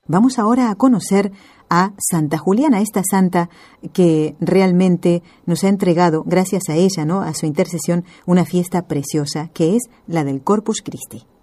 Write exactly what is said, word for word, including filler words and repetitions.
Vamos ahora a conocer a Santa Juliana, esta santa que realmente nos ha entregado, gracias a ella, ¿no?, a su intercesión, una fiesta preciosa, que es la del Corpus Christi.